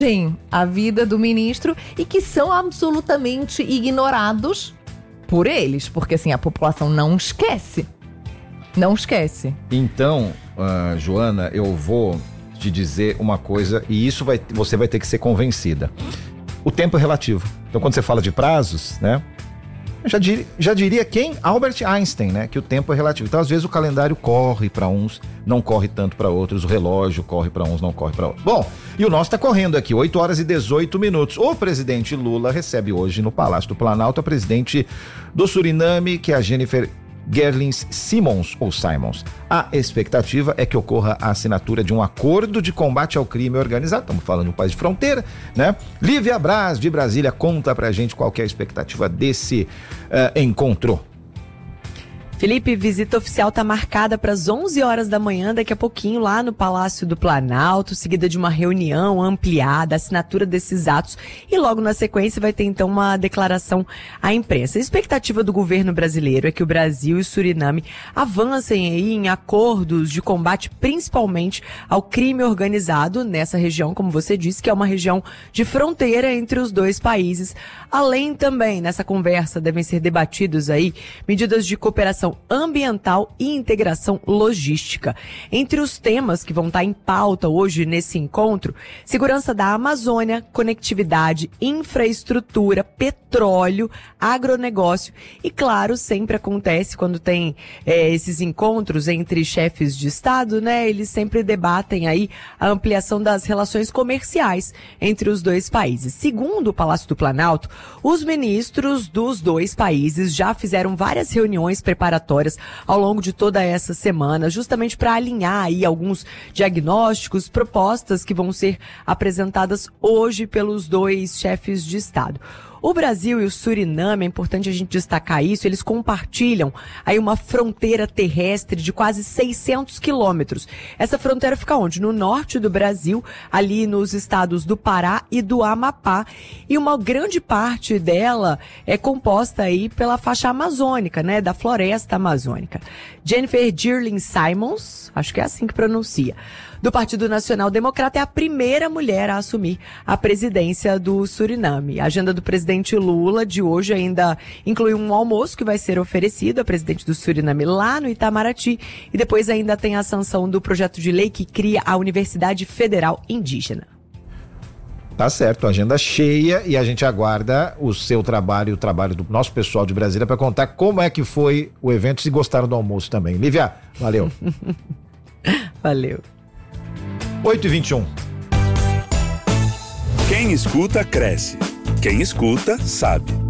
a vida do ministro e que são absolutamente ignorados por eles, porque assim, a população não esquece. Não esquece. Então, Joana, eu vou te dizer uma coisa e isso você vai ter que ser convencida. O tempo é relativo. Então, quando você fala de prazos, né? Já diria quem? Albert Einstein, né? Que o tempo é relativo. Então, às vezes, o calendário corre para uns, não corre tanto para outros. O relógio corre para uns, não corre para outros. Bom, e o nosso está correndo aqui, 8 horas e 18 minutos. O presidente Lula recebe hoje no Palácio do Planalto a presidente do Suriname, que é a Jennifer Gerlins Simons. A expectativa é que ocorra a assinatura de um acordo de combate ao crime organizado. Estamos falando de um país de fronteira, né? Lívia Braz, de Brasília, conta pra gente qual que é a expectativa desse encontro. Felipe, visita oficial está marcada para as 11 horas da manhã, daqui a pouquinho, lá no Palácio do Planalto, seguida de uma reunião ampliada, assinatura desses atos, e logo na sequência vai ter então uma declaração à imprensa. A expectativa do governo brasileiro é que o Brasil e o Suriname avancem aí em acordos de combate principalmente ao crime organizado nessa região, como você disse, que é uma região de fronteira entre os dois países. Além também, nessa conversa, devem ser debatidos aí medidas de cooperação ambiental e integração logística. Entre os temas que vão estar em pauta hoje nesse encontro, segurança da Amazônia, conectividade, infraestrutura, petróleo, agronegócio e, claro, sempre acontece quando tem esses encontros entre chefes de Estado, né? Eles sempre debatem aí a ampliação das relações comerciais entre os dois países. Segundo o Palácio do Planalto, os ministros dos dois países já fizeram várias reuniões preparatórias ao longo de toda essa semana, justamente para alinhar aí alguns diagnósticos, propostas que vão ser apresentadas hoje pelos dois chefes de Estado. O Brasil e o Suriname, é importante a gente destacar isso, eles compartilham aí uma fronteira terrestre de quase 600 quilômetros. Essa fronteira fica onde? No norte do Brasil, ali nos estados do Pará e do Amapá. E uma grande parte dela é composta aí pela faixa amazônica, né? Da floresta amazônica. Jennifer Gerlins Simons, acho que é assim que pronuncia, do Partido Nacional Democrata, é a primeira mulher a assumir a presidência do Suriname. A agenda do presidente Lula de hoje ainda inclui um almoço que vai ser oferecido ao presidente do Suriname lá no Itamaraty e depois ainda tem a sanção do projeto de lei que cria a Universidade Federal Indígena. Tá certo, agenda cheia e a gente aguarda o seu trabalho e o trabalho do nosso pessoal de Brasília para contar como é que foi o evento, se gostaram do almoço também. Lívia, valeu. Valeu. 8h21. Quem escuta, cresce. Quem escuta, sabe.